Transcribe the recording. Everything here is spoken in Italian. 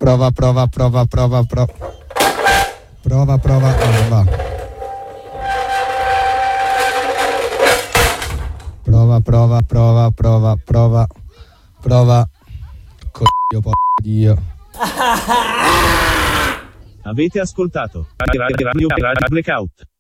prova. Va. Prova. Coglio Dio. Avete ascoltato Radio Blackout.